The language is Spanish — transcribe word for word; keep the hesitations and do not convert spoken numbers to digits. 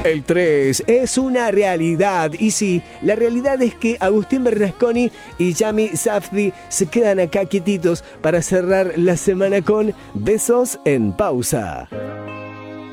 El tres es una realidad. Y sí, la realidad es que Agustín Bernasconi y Yami Safdie se quedan acá quietitos para cerrar la semana con Besos en Pausa.